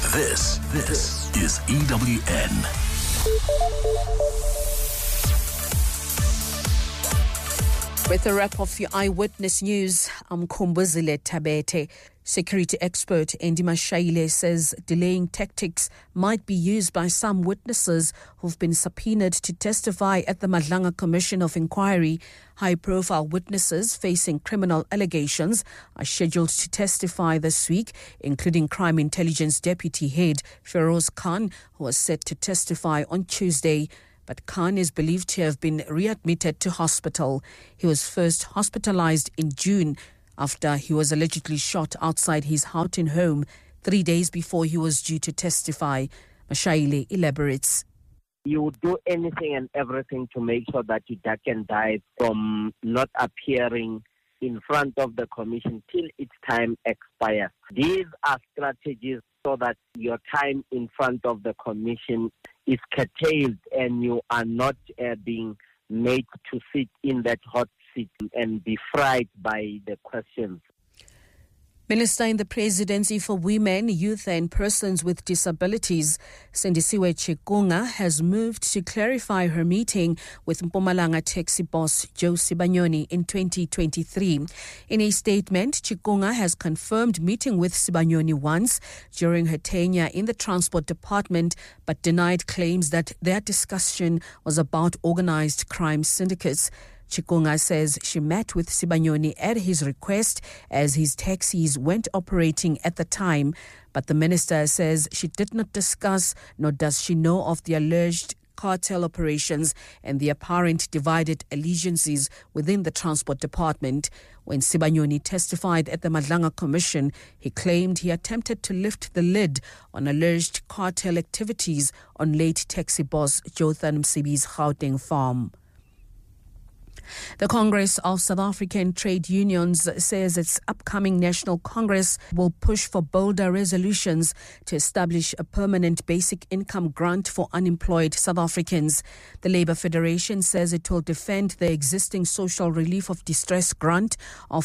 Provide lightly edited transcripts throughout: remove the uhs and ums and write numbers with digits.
This is EWN. With a wrap of your Eyewitness News, I'm Kumbuzile Tabete. Security expert Andy Mashaile says delaying tactics might be used by some witnesses who've been subpoenaed to testify at the Madlanga Commission of Inquiry. High-profile witnesses facing criminal allegations are scheduled to testify this week, including Crime Intelligence Deputy Head Feroz Khan, who was set to testify on Tuesday. But Khan is believed to have been readmitted to hospital. He was first hospitalized in June after he was allegedly shot outside his Houghton home 3 days before he was due to testify. Mashaile elaborates. You would do anything and everything to make sure that you duck and dive from not appearing in front of the commission till its time expires. These are strategies so that your time in front of the commission is curtailed and you are not being made to sit in that hot seat and be fried by the questions. Minister in the Presidency for Women, Youth and Persons with Disabilities, Sendisiwe Chikunga, has moved to clarify her meeting with Mpumalanga taxi boss Joe Sibanyoni in 2023. In a statement, Chikunga has confirmed meeting with Sibanyoni once during her tenure in the Transport Department, but denied claims that their discussion was about organized crime syndicates. Chikunga says she met with Sibanyoni at his request as his taxis weren't operating at the time, but the minister says she did not discuss nor does she know of the alleged cartel operations and the apparent divided allegiances within the Transport Department. When Sibanyoni testified at the Madlanga Commission, he claimed he attempted to lift the lid on alleged cartel activities on late taxi boss Jothan Msibi's Gauteng farm. The Congress of South African Trade Unions says its upcoming National Congress will push for bolder resolutions to establish a permanent basic income grant for unemployed South Africans. The Labour Federation says it will defend the existing social relief of distress grant of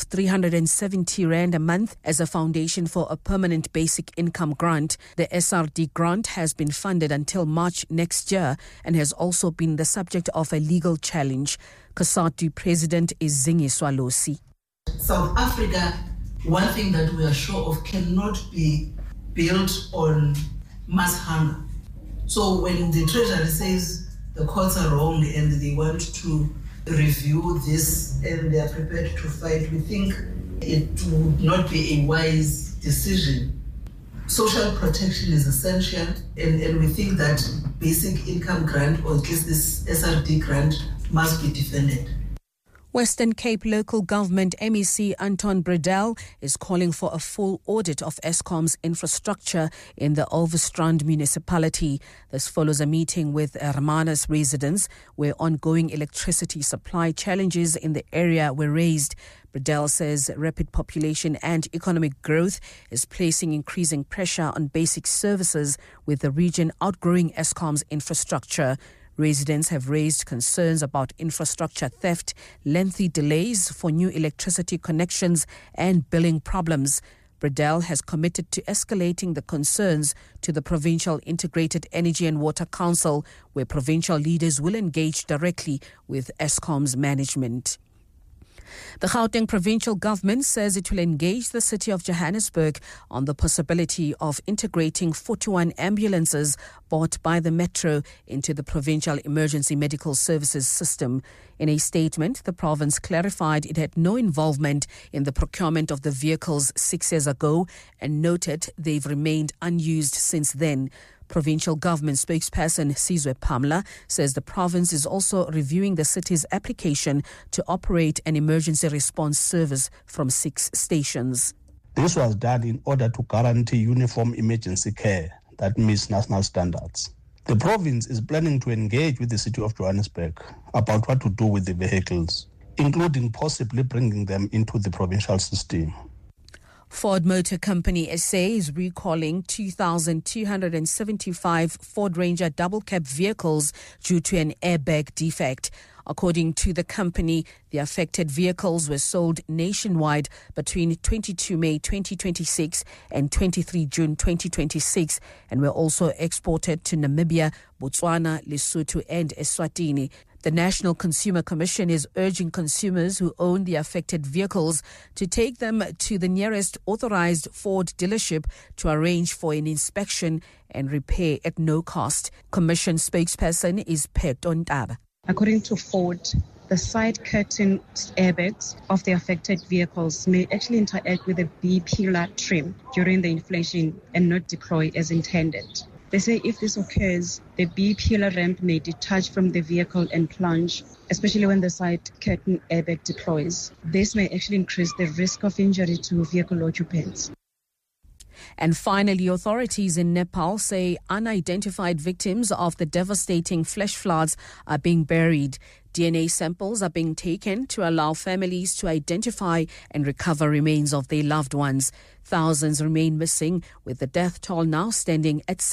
370 Rand a month as a foundation for a permanent basic income grant. The SRD grant has been funded until March next year and has also been the subject of a legal challenge. COSATU President is Zingiswa Losi. South Africa, one thing that we are sure of, cannot be built on mass hunger. So when the Treasury says the courts are wrong and they want to review this and they are prepared to fight, we think it would not be a wise decision. Social protection is essential, and we think that basic income grant, or at least this SRD grant, must be defended. Western Cape Local Government MEC Anton Bredell is calling for a full audit of Eskom's infrastructure in the Overstrand municipality. This follows a meeting with Hermanus residents where ongoing electricity supply challenges in the area were raised. Bredell says rapid population and economic growth is placing increasing pressure on basic services, with the region outgrowing Eskom's infrastructure. Residents have raised concerns about infrastructure theft, lengthy delays for new electricity connections, and billing problems. Bredell has committed to escalating the concerns to the Provincial Integrated Energy and Water Council, where provincial leaders will engage directly with Eskom's management. The Gauteng provincial government says it will engage the city of Johannesburg on the possibility of integrating 41 ambulances bought by the Metro into the provincial emergency medical services system. In a statement, the province clarified it had no involvement in the procurement of the vehicles 6 years ago and noted they've remained unused since then. Provincial government spokesperson Sizwe Pamla says the province is also reviewing the city's application to operate an emergency response service from 6 stations. This was done in order to guarantee uniform emergency care that meets national standards. The province is planning to engage with the city of Johannesburg about what to do with the vehicles, including possibly bringing them into the provincial system. Ford Motor Company SA is recalling 2,275 Ford Ranger double-cab vehicles due to an airbag defect. According to the company, the affected vehicles were sold nationwide between 22 May 2026 and 23 June 2026 and were also exported to Namibia, Botswana, Lesotho and Eswatini. The National Consumer Commission is urging consumers who own the affected vehicles to take them to the nearest authorized Ford dealership to arrange for an inspection and repair at no cost. Commission spokesperson is Pheto Ntaba. According to Ford, the side curtain airbags of the affected vehicles may actually interact with the B-pillar trim during the inflation and not deploy as intended. They say if this occurs, the B-pillar ramp may detach from the vehicle and plunge, especially when the side curtain airbag deploys. This may actually increase the risk of injury to vehicle occupants. And finally, authorities in Nepal say unidentified victims of the devastating flash floods are being buried. DNA samples are being taken to allow families to identify and recover remains of their loved ones. Thousands remain missing, with the death toll now standing at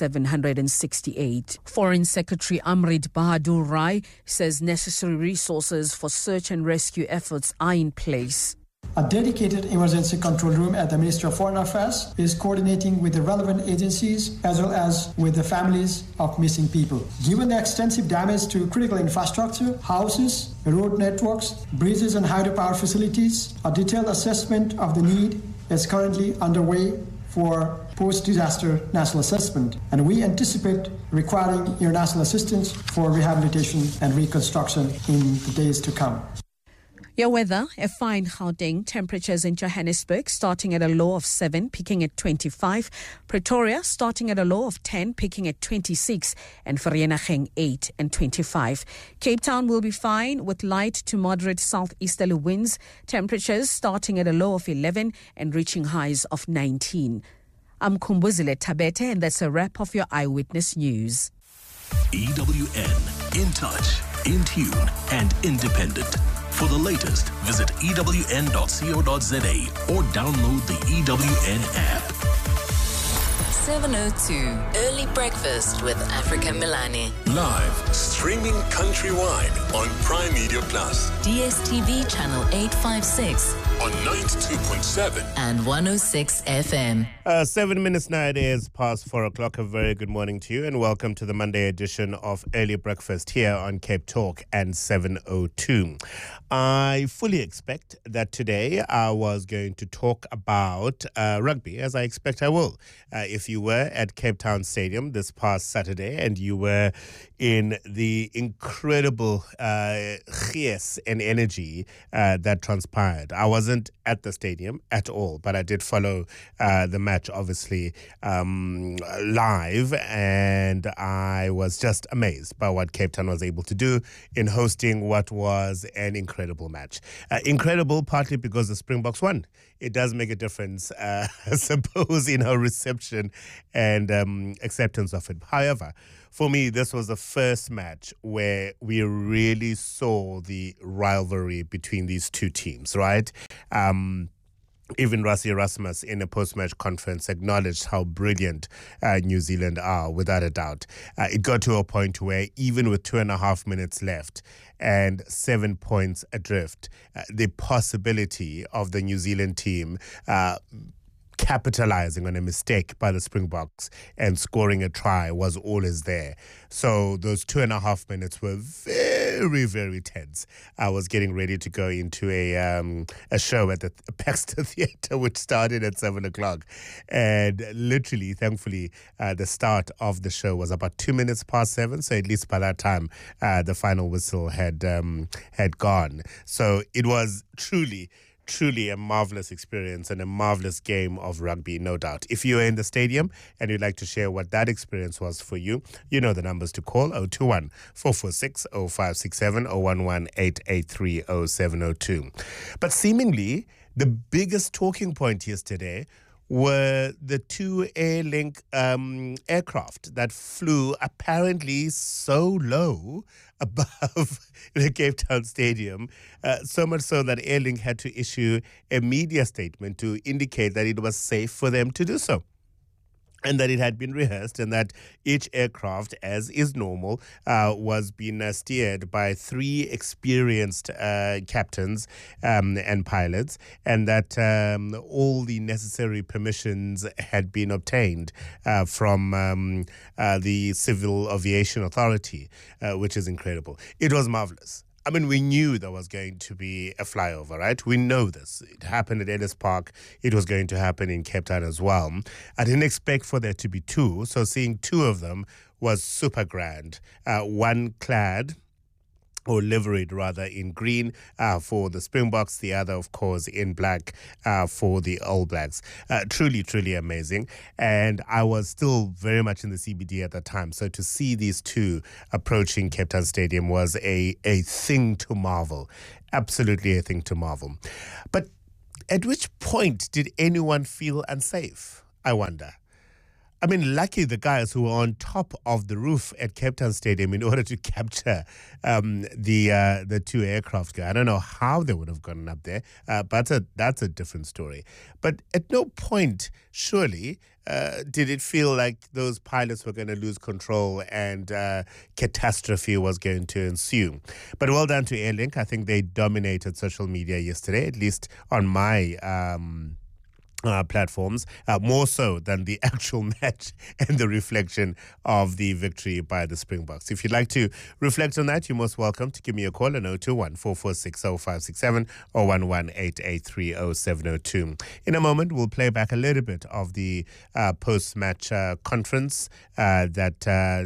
768. Foreign Secretary Amrit Bahadur Rai says necessary resources for search and rescue efforts are in place. A dedicated emergency control room at the Ministry of Foreign Affairs is coordinating with the relevant agencies as well as with the families of missing people. Given the extensive damage to critical infrastructure, houses, road networks, bridges and hydropower facilities, a detailed assessment of the need is currently underway for post-disaster national assessment, and we anticipate requiring international assistance for rehabilitation and reconstruction in the days to come. Your weather, a fine Gauteng, temperatures in Johannesburg starting at a low of 7, peaking at 25. Pretoria starting at a low of 10, peaking at 26. And Vereeniging 8 and 25. Cape Town will be fine with light to moderate southeasterly winds. Temperatures starting at a low of 11 and reaching highs of 19. I'm Kumbuzile Tabete, and that's a wrap of your Eyewitness News. EWN, in touch, in tune and independent. For the latest, visit ewn.co.za or download the EWN app. 7:02 Early Breakfast with Africa Milani. Live, streaming countrywide on Prime Media Plus. DSTV channel 856 on 92.7 and 106 FM. 7 minutes now, it is past 4 o'clock. A very good morning to you and welcome to the Monday edition of Early Breakfast here on Cape Talk and 702. I fully expect that today I was going to talk about rugby, as I expect I will. If you were at Cape Town Stadium this past Saturday and you were in the incredible chies and energy that transpired. I wasn't at the stadium at all, but I did follow the match, obviously, live, and I was just amazed by what Cape Town was able to do in hosting what was an incredible match. Incredible partly because the Springboks won. It does make a difference, I suppose, in our reception and acceptance of it. However, for me, this was the first match where we really saw the rivalry between these two teams, right? Even Rassie Erasmus in a post-match conference acknowledged how brilliant New Zealand are, without a doubt. It got to a point where even with 2.5 minutes left and 7 points adrift, the possibility of the New Zealand team capitalizing on a mistake by the Springboks and scoring a try was always there. So those 2.5 minutes were very, very tense. I was getting ready to go into a show at the Baxter Theatre, which started at 7 o'clock. And literally, thankfully, the start of the show was about 2 minutes past 7. So at least by that time, the final whistle had gone. So it was truly a marvelous experience and a marvelous game of rugby, no doubt. If you are in the stadium and you'd like to share what that experience was for you, you know the numbers to call: 021 446 0567 011 883 0702. But seemingly, the biggest talking point yesterday were the two Airlink aircraft that flew apparently so low above the Cape Town Stadium, so much so that Airlink had to issue a media statement to indicate that it was safe for them to do so. and that it had been rehearsed, and that each aircraft, as is normal, was being steered by 3 experienced captains and pilots, and that all the necessary permissions had been obtained from the Civil Aviation Authority, which is incredible. It was marvelous. I mean, we knew there was going to be a flyover, right? We know this. It happened at Ellis Park. It was going to happen in Cape Town as well. I didn't expect for there to be 2, so seeing 2 of them was super grand. One clad, or liveried rather, in green for the Springboks, the other, of course, in black for the All Blacks. Truly, truly amazing. And I was still very much in the CBD at the time, so to see these 2 approaching Cape Town Stadium was a thing to marvel. Absolutely a thing to marvel. But at which point did anyone feel unsafe, I wonder? I mean, lucky the guys who were on top of the roof at Cape Town Stadium in order to capture the 2 aircraft. I don't know how they would have gotten up there, but that's a different story. But at no point, surely, did it feel like those pilots were going to lose control and catastrophe was going to ensue. But well done to Airlink. I think they dominated social media yesterday, at least on my platforms, more so than the actual match and the reflection of the victory by the Springboks. If you'd like to reflect on that, you're most welcome to give me a call on 021-446-0567 or 118-883-0702. In a moment, we'll play back a little bit of the post-match conference that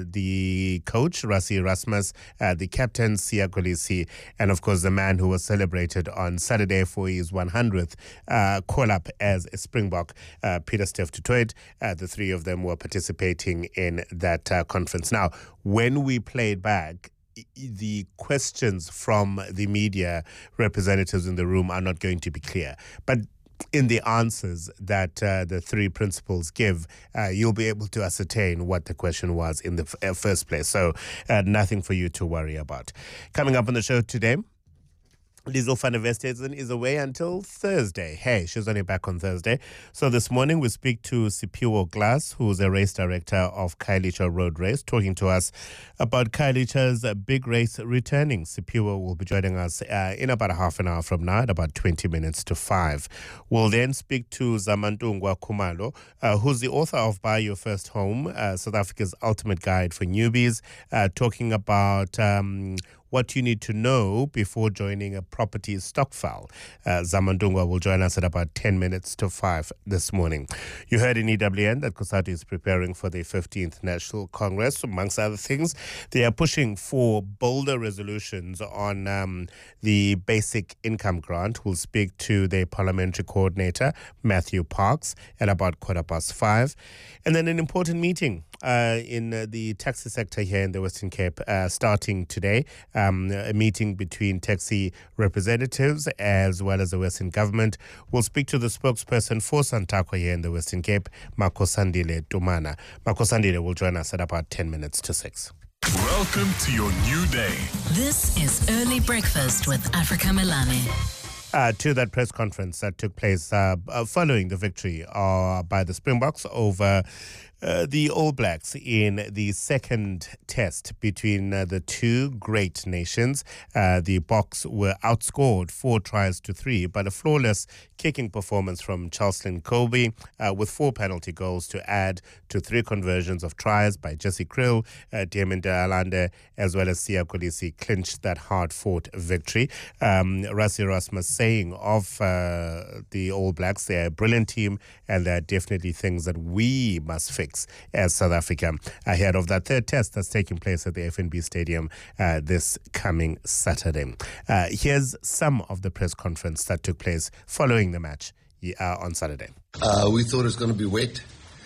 the coach, Rassie Erasmus, the captain, Siya Kolisi, and of course the man who was celebrated on Saturday for his 100th call-up as a Springbok, Peter Steph du Toit. The 3 of them were participating in that conference. Now, when we played back, the questions from the media representatives in the room are not going to be clear. But in the answers that the 3 principals give, you'll be able to ascertain what the question was in the first place. So nothing for you to worry about. Coming up on the show today, Liesl van der Westhuizen is away until Thursday. Hey, she's only back on Thursday. So this morning we speak to Siphiwe Glass, who's a race director of Khayelitsha Road Race, talking to us about Khayelitsha's big race returning. Siphiwe will be joining us in about a half an hour from now, at about 20 minutes to 5. We'll then speak to Zamantungwa Khumalo, who's the author of Buy Your First Home, South Africa's ultimate guide for newbies, talking about what you need to know before joining a property stokvel. Zamantungwa will join us at about 10 minutes to 5 this morning. You heard in EWN that COSATU is preparing for the 15th National Congress. Amongst other things, they are pushing for bolder resolutions on the basic income grant. We'll speak to the parliamentary coordinator, Matthew Parks, at about 5:15. And then an important meeting in the taxi sector here in the Western Cape starting today. A meeting between taxi representatives as well as the Western government. We'll speak to the spokesperson for Santaco here in the Western Cape, Makosandile Tumana. Makosandile will join us at about 10 minutes to 6. Welcome to your new day. This is Early Breakfast with Africa Milani. To that press conference that took place following the victory by the Springboks over the All Blacks in the second test between the 2 great nations. The Boks were outscored 4-3, but a flawless kicking performance from Charleston Colby with 4 penalty goals to add to 3 conversions of tries by Jesse Krill, Damian de Allende, as well as Siya Kolisi clinched that hard-fought victory. Rassie Erasmus saying of the All Blacks, they're a brilliant team and there are definitely things that we must fix as South Africa ahead of that 3rd test that's taking place at the FNB Stadium this coming Saturday. Here's some of the press conference that took place following the match on Saturday. We thought it was going to be wet,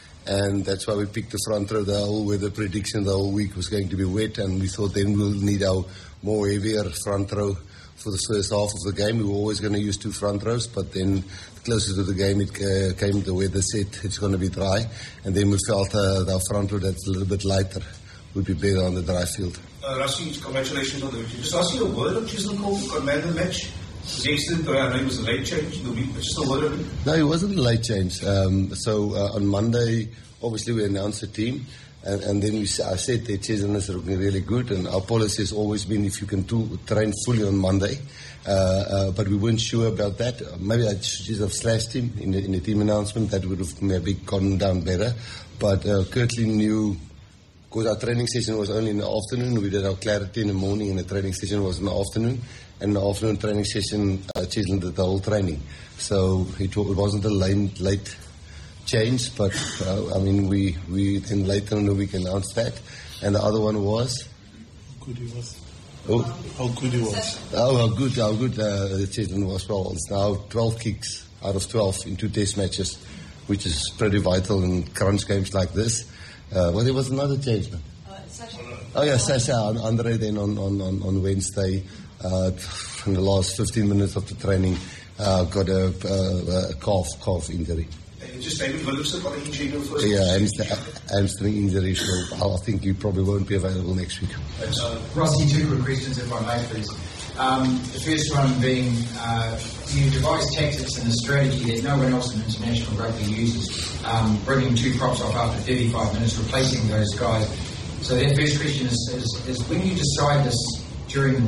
and that's why we picked the front row. The whole weather prediction the whole week was going to be wet, and we thought then we'll need our more heavier front row for the first half of the game. We were always going to use 2 front rows, but then closer to the game it came, the weather said it's going to be dry, and then we felt our front row that's a little bit lighter would be better on the dry field. Rassie, congratulations on the victory. Just ask you a word of Chisholm Cole, got man of the match. The accident that I know was a late change in the week, but you still were. No, it wasn't a late change. On Monday, obviously we announced the team, and then I said the Cheslin is looking really good, and our policy has always been if you can train fully on Monday, but we weren't sure about that. Maybe I should have slashed him in the team announcement. That would have maybe gone down better, but Kirtley knew. Because our training session was only in the afternoon, we did our clarity in the morning, and the training session was in the afternoon. And the afternoon training session, Cheslin did the whole training. So it wasn't a late change, but we then later in the week announced that. And the other one was? How good he was. Oh. How good he was. Oh, how good Cheslin was. Well, it's now 12 kicks out of 12 in 2 test matches, which is pretty vital in crunch games like this. Well, there was another change, man. Sasha Andre then on Wednesday, in the last 15 minutes of the training, got a calf injury. Just David Williamson got an injury in the first hamstring injury, so I think he probably won't be available next week. Rossi, 2 quick questions if I may, please. The first one being, you devised tactics and a strategy that no one else in international rugby uses, bringing 2 props off after 35 minutes, replacing those guys. So that first question is when you decide this during